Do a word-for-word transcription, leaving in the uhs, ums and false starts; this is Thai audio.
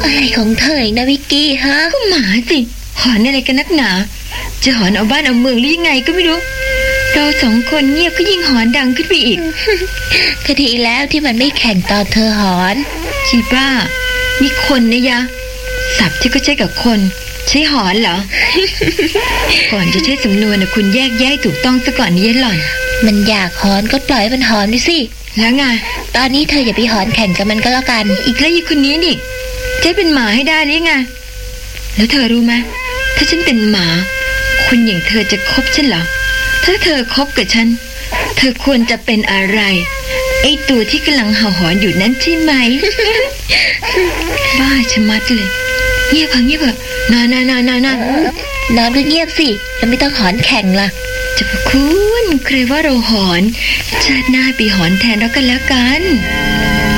อะไรของเธอเองนะวิกกี้ฮะก็หมาสิหอนอะไรกันนักหนาจะหอนเอาบ้านเอาเมืองหรือยังไงก็ไม่รู้เราสองคนเงียบก็ยิ่งหอนดังขึ้นไปอีกก็ดีแล้วที่มันไม่แข่งตอนเธอหอนชีบ้านี่คนนะยะศัพท์ที่ก็ใช้กับคนใช้หอนเหรอ ก่อนจะใช้สำนวนนะคุณแยกแยะถูกต้องซะก่อนนี้หล่อนมันอยากหอนก็ปล่อยมันหอนไปสิแล้วไงตอนนี้เธออย่าไปหอนแข่งกับมันก็แล้วกันอีกแล้วอีกคนนี้นี่จะเป็นหมาให้ได้หรือไงแล้วเธอรู้ไหมถ้าฉันเป็นหมาคนอย่างเธอจะคบฉันเหรอถ้าเธอคบกับฉันเธอควรจะเป็นอะไรไอ้ตัวที่กำลังเห่าหอนอยู่นั้นใช่ไหม บ้าชะมัดเลยเงียบเถอะเงียบเถอะนอนนอนนอนนอนนอนก็เงียบสิแล้วไม่ต้องหอนแข่งล่ะจะพะคุณใครว่าเราหอนชาติหน้าไปหอนแทนแล้วกันแล้วกัน